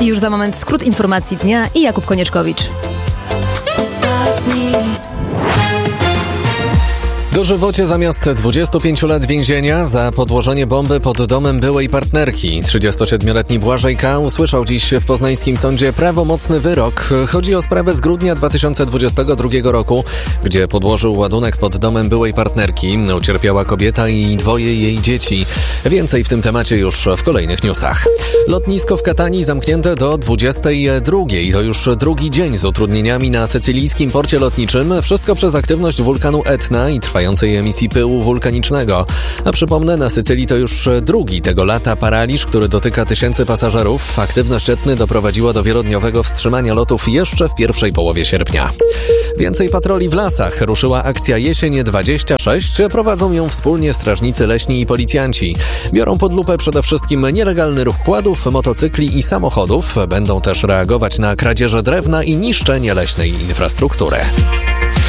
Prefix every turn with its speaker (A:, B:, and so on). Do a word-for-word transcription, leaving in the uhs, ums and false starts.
A: I już za moment skrót informacji dnia i Jakub Konieczkowicz.
B: Dożywocie zamiast dwudziestu pięciu lat więzienia za podłożenie bomby pod domem byłej partnerki. trzydziestosiedmioletni Błażej K. usłyszał dziś w poznańskim sądzie prawomocny wyrok. Chodzi o sprawę z grudnia dwa tysiące dwudziestego drugiego roku, gdzie podłożył ładunek pod domem byłej partnerki. Ucierpiała kobieta i dwoje jej dzieci. Więcej w tym temacie już w kolejnych newsach. Lotnisko w Katanii zamknięte do dwudziestej drugiej. To już drugi dzień z utrudnieniami na sycylijskim porcie lotniczym. Wszystko przez aktywność wulkanu Etna i trwającej emisji pyłu wulkanicznego. A przypomnę, na Sycylii to już drugi tego lata paraliż, który dotyka tysięcy pasażerów. Aktywność Etny doprowadziła do wielodniowego wstrzymania lotów jeszcze w pierwszej połowie sierpnia. Więcej patroli w lasach. Ruszyła akcja Jesień dwadzieścia sześć. Prowadzą ją wspólnie strażnicy leśni i policjanci. Biorą pod lupę przede wszystkim nielegalny ruch kładów, motocykli i samochodów. Będą też reagować na kradzieże drewna i niszczenie leśnej infrastruktury.